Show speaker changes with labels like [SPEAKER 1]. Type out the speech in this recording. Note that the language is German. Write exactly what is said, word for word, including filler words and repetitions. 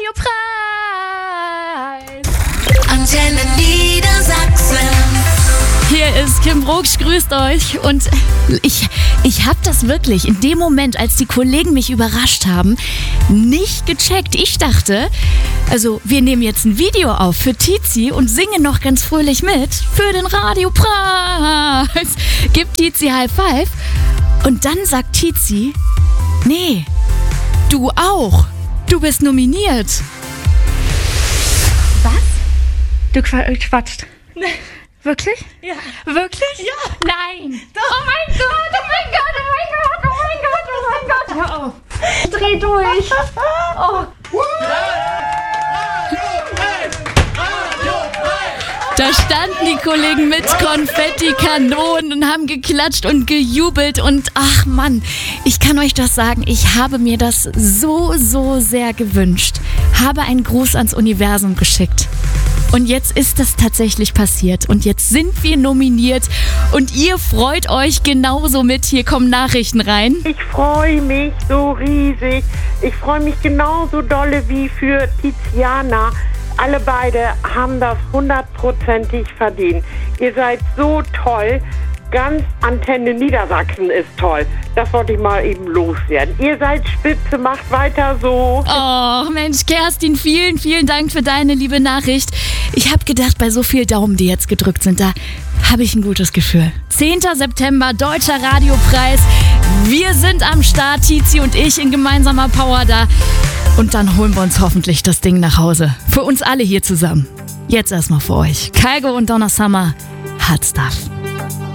[SPEAKER 1] Radiopreis. Antenne Niedersachsen.
[SPEAKER 2] Hier ist Kim Brugsch, grüßt euch. Und ich, ich habe das wirklich in dem Moment, als die Kollegen mich überrascht haben, nicht gecheckt. Ich dachte, also wir nehmen jetzt ein Video auf für Tizi und singen noch ganz fröhlich mit für den Radiopreis. Gibt Tizi High Five. Und dann sagt Tizi, nee, du auch. Du bist nominiert.
[SPEAKER 3] Was? Du quatscht. Nee. Wirklich?
[SPEAKER 2] Ja.
[SPEAKER 3] Wirklich?
[SPEAKER 2] Ja.
[SPEAKER 3] Nein.
[SPEAKER 2] Doch. Oh mein Gott, oh mein Gott, oh mein Gott, oh mein Gott, oh mein Gott. Hör auf.
[SPEAKER 3] Dreh durch. Oh.
[SPEAKER 2] Da standen die Kollegen mit Konfetti-Kanonen und haben geklatscht und gejubelt. Und ach Mann, ich kann euch das sagen, ich habe mir das so, so sehr gewünscht. Habe einen Gruß ans Universum geschickt. Und jetzt ist das tatsächlich passiert. Und jetzt sind wir nominiert. Und ihr freut euch genauso mit. Hier kommen Nachrichten rein.
[SPEAKER 4] Ich freue mich so riesig. Ich freue mich genauso dolle wie für Tiziana. Alle beide haben das hundertprozentig verdient. Ihr seid so toll. Ganz Antenne Niedersachsen ist toll. Das wollte ich mal eben loswerden. Ihr seid spitze, macht weiter so.
[SPEAKER 2] Oh Mensch, Kerstin, vielen, vielen Dank für deine liebe Nachricht. Ich habe gedacht, bei so vielen Daumen, die jetzt gedrückt sind, da habe ich ein gutes Gefühl. zehnter September, Deutscher Radiopreis. Wir sind am Start, Tizi und ich in gemeinsamer Power da. Und dann holen wir uns hoffentlich das Ding nach Hause. Für uns alle hier zusammen. Jetzt erstmal für euch. Kygo und Donna Summer, Hot Stuff.